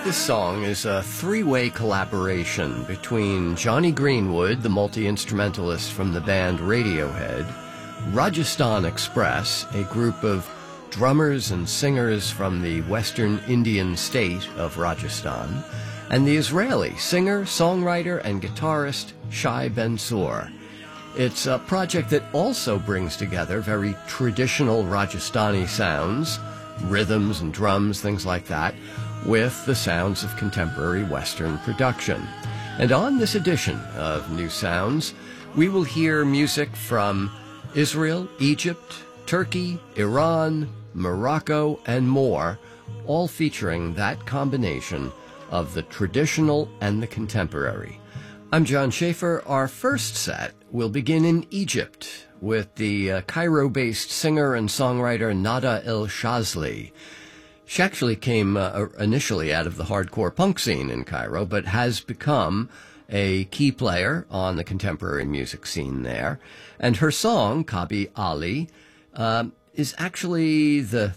This song is a three-way collaboration between Johnny Greenwood, the multi-instrumentalist from the band Radiohead, Rajasthan Express, a group of drummers and singers from the western Indian state of Rajasthan, and the Israeli singer, songwriter, and guitarist Shai Ben-Tzur. It's a project that also brings together very traditional Rajasthani sounds, rhythms and drums, things like that, with the sounds of contemporary Western production. And on this edition of New Sounds, we will hear music from Israel, Egypt, Turkey, Iran, Morocco, and more, all featuring that combination of the traditional and the contemporary. I'm John Schaefer. Our first set will begin in Egypt with the Cairo-based singer and songwriter Nada El Shazly. She actually came initially out of the hardcore punk scene in Cairo, but has become a key player on the contemporary music scene there. And her song, Kabi Ali, is actually the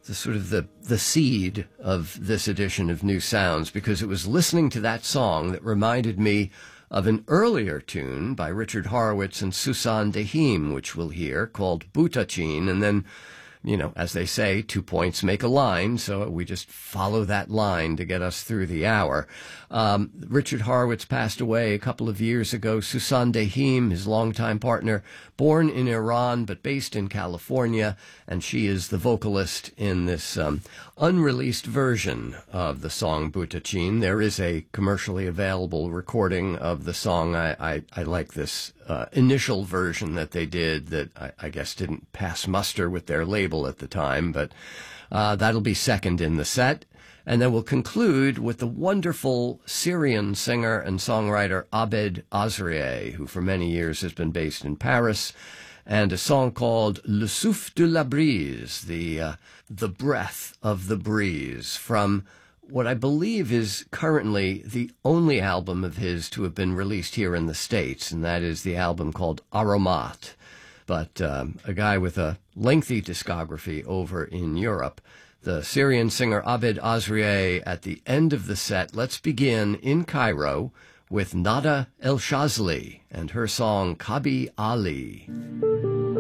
seed of this edition of New Sounds, because it was listening to that song that reminded me of an earlier tune by Richard Horowitz and Susan Dehim, which we'll hear, called Butachin, and then, as they say, 2 points make a line, so we just follow that line to get us through the hour. Richard Horowitz passed away a couple of years ago. Susan Dehim, his longtime partner, born in Iran but based in California, and she is the vocalist in this unreleased version of the song Butachin. There is a commercially available recording of the song. I like this initial version that they did that I guess didn't pass muster with their label at the time, but that'll be second in the set. And then we'll conclude with the wonderful Syrian singer and songwriter Abed Azrieh, who for many years has been based in Paris, and a song called Le Souffle de la Brise, the breath of the breeze, from what I believe is currently the only album of his to have been released here in the States, and that is the album called Aromat. But a guy with a lengthy discography over in Europe. The Syrian singer Abed Azrieh at the end of the set. Let's begin in Cairo with Nada El Shazly and her song Kabi Ali.